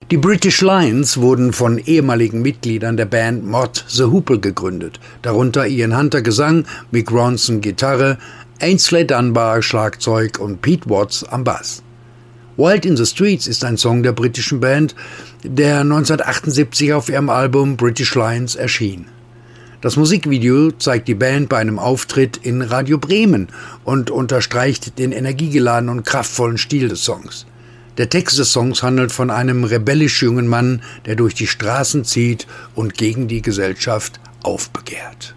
Die British Lions wurden von ehemaligen Mitgliedern der Band Mott the Hoople gegründet, darunter Ian Hunter Gesang, Mick Ronson Gitarre, Ainsley Dunbar Schlagzeug und Pete Watts am Bass. Wild in the Streets ist ein Song der britischen Band, der 1978 auf ihrem Album British Lions erschien. Das Musikvideo zeigt die Band bei einem Auftritt in Radio Bremen und unterstreicht den energiegeladenen und kraftvollen Stil des Songs. Der Text des Songs handelt von einem rebellisch jungen Mann, der durch die Straßen zieht und gegen die Gesellschaft aufbegehrt.